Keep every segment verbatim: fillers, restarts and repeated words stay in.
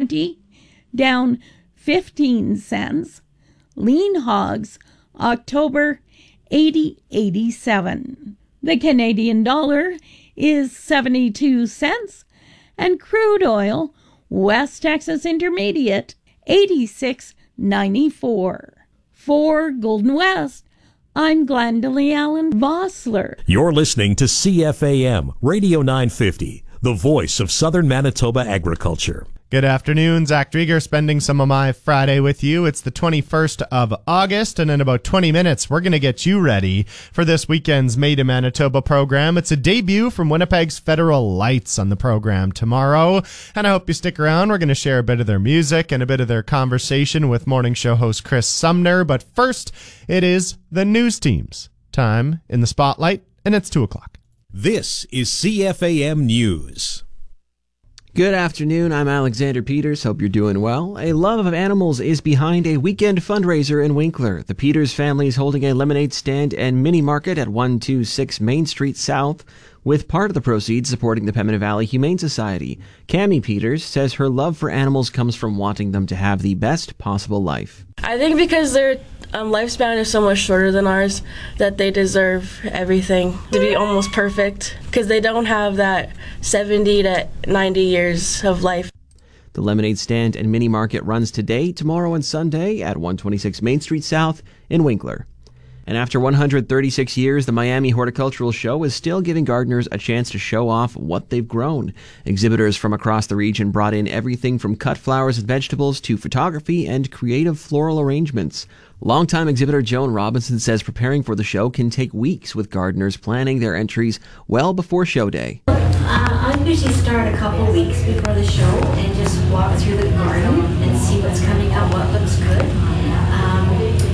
twenty, down fifteen cents. Lean hogs, October, eighty eighty-seven. The Canadian dollar is seventy-two cents, and crude oil, West Texas Intermediate, eighty-six ninety-four. For Golden West, I'm Glendalee Allen Vossler. You're listening to C F A M Radio nine fifty, the voice of Southern Manitoba agriculture. Good afternoon, Zach Drieger spending some of my Friday with you. It's the twenty-first of August, and in about twenty minutes, we're going to get you ready for this weekend's Made in Manitoba program. It's a debut from Winnipeg's Federal Lights on the program tomorrow, and I hope you stick around. We're going to share a bit of their music and a bit of their conversation with morning show host Chris Sumner, but first, it is the news team's time in the spotlight, and it's two o'clock. This is C F A M News. Good afternoon, I'm Alexander Peters. Hope you're doing well. A love of animals is behind a weekend fundraiser in Winkler. The Peters family is holding a lemonade stand and mini market at one twenty-six Main Street South, with part of the proceeds supporting the Pembina Valley Humane Society. Cammie Peters says her love for animals comes from wanting them to have the best possible life. I think because their um, lifespan is so much shorter than ours that they deserve everything to be almost perfect, because they don't have that seventy to ninety years of life. The lemonade stand and mini market runs today, tomorrow, and Sunday at one twenty-six Main Street South in Winkler. And after one hundred thirty-six years, the Miami Horticultural Show is still giving gardeners a chance to show off what they've grown. Exhibitors from across the region brought in everything from cut flowers and vegetables to photography and creative floral arrangements. Longtime exhibitor Joan Robinson says preparing for the show can take weeks, with gardeners planning their entries well before show day. Uh, I usually start a couple weeks before the show and just walk through the garden and see what's coming up, what looks good. Um,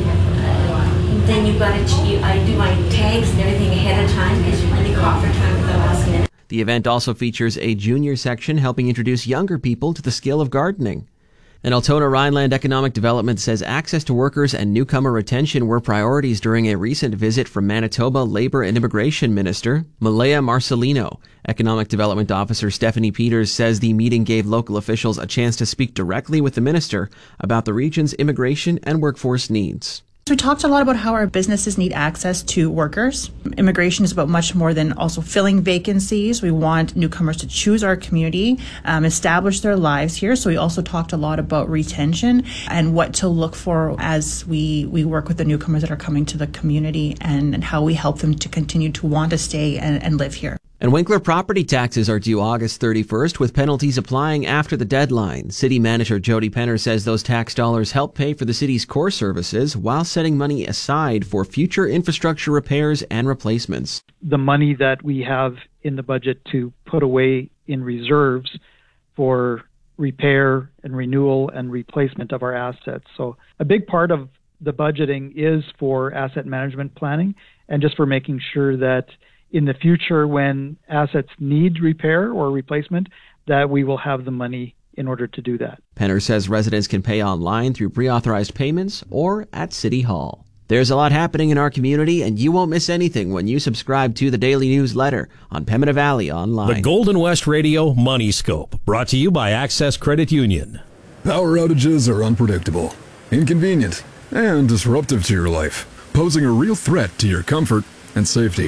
Then you've got to, I do my tags and everything ahead of time because you're really caught for time with the last minute. The event also features a junior section helping introduce younger people to the skill of gardening. And Altona Rhineland Economic Development says access to workers and newcomer retention were priorities during a recent visit from Manitoba Labour and Immigration Minister Malaya Marcelino. Economic Development Officer Stephanie Peters says the meeting gave local officials a chance to speak directly with the minister about the region's immigration and workforce needs. We talked a lot about how our businesses need access to workers. Immigration is about much more than also filling vacancies. We want newcomers to choose our community, um, establish their lives here. So we also talked a lot about retention and what to look for as we, we work with the newcomers that are coming to the community, and, and how we help them to continue to want to stay and, and live here. And Winkler property taxes are due August thirty-first, with penalties applying after the deadline. City Manager Jody Penner says those tax dollars help pay for the city's core services while setting money aside for future infrastructure repairs and replacements. The money that we have in the budget to put away in reserves for repair and renewal and replacement of our assets. So a big part of the budgeting is for asset management planning, and just for making sure that in the future, when assets need repair or replacement, that we will have the money in order to do that. Penner says residents can pay online through pre-authorized payments or at City Hall. There's a lot happening in our community, and you won't miss anything when you subscribe to the daily newsletter on Pembina Valley Online. The Golden West Radio Money Scope, brought to you by Access Credit Union. Power outages are unpredictable, inconvenient, and disruptive to your life, posing a real threat to your comfort and safety.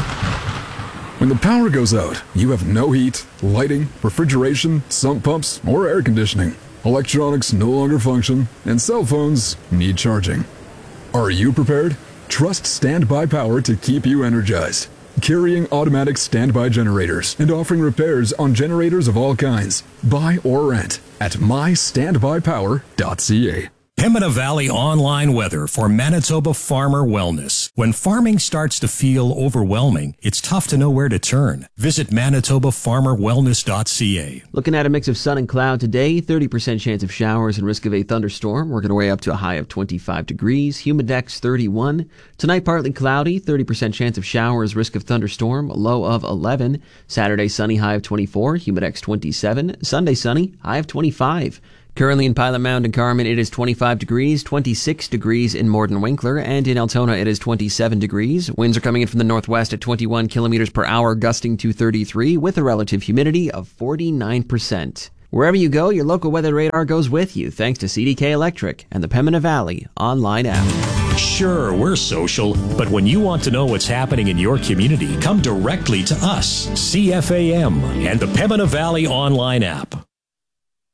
When the power goes out, you have no heat, lighting, refrigeration, sump pumps, or air conditioning. Electronics no longer function, and cell phones need charging. Are you prepared? Trust Standby Power to keep you energized. Carrying automatic standby generators and offering repairs on generators of all kinds. Buy or rent at my standby power dot c a. Pembina Valley online weather for Manitoba farmer wellness. When farming starts to feel overwhelming, it's tough to know where to turn. Visit manitoba farmer wellness dot c a. Looking at a mix of sun and cloud today, thirty percent chance of showers and risk of a thunderstorm. Working our way up to a high of twenty-five degrees. Humidex thirty-one. Tonight partly cloudy, thirty percent chance of showers, risk of thunderstorm, low of eleven. Saturday sunny, high of twenty-four. Humidex twenty-seven. Sunday sunny, high of twenty-five. Currently in Pilot Mound and Carman, it is twenty-five degrees, twenty-six degrees in Morden Winkler, and in Altona it is twenty-seven degrees. Winds are coming in from the northwest at twenty-one kilometers per hour, gusting to thirty-three, with a relative humidity of forty-nine percent. Wherever you go, your local weather radar goes with you thanks to C D K Electric and the Pembina Valley online app. Sure, we're social, but when you want to know what's happening in your community, come directly to us, C F A M, and the Pembina Valley online app.